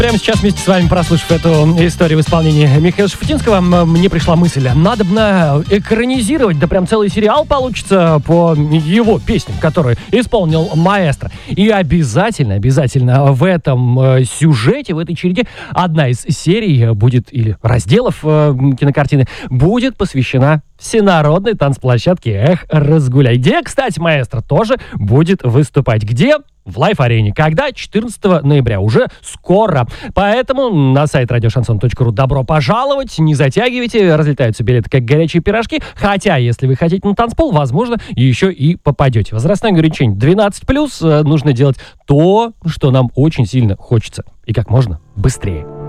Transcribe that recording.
Прямо сейчас вместе с вами, прослушав эту историю в исполнении Михаила Шуфутинского, мне пришла мысль, надо бы экранизировать, да прям целый сериал получится по его песням, которые исполнил маэстро. И обязательно в этом сюжете, в этой череде одна из серий будет, или разделов кинокартины, будет посвящена всенародной танцплощадке «Эх, разгуляй», где, кстати, маэстро тоже будет выступать. Где? В Лайф-арене. Когда? 14 ноября. Уже скоро. Поэтому на сайт радиошансон.ру добро пожаловать. Не затягивайте. Разлетаются билеты, как горячие пирожки. Хотя, если вы хотите на танцпол, возможно, еще и попадете. Возрастное ограничение 12+. Нужно делать то, что нам очень сильно хочется. И как можно быстрее.